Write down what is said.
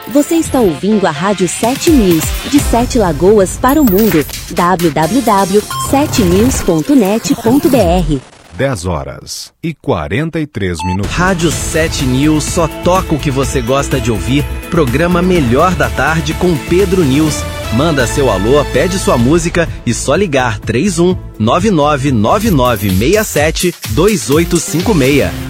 Você está ouvindo a Rádio 7 News, de 7 Lagoas para o mundo. www.7news.net.br 10h43. Rádio 7 News só toca o que você gosta de ouvir. Programa Melhor da Tarde com Pedro News. Manda seu alô, pede sua música e só ligar 31 999967 2856.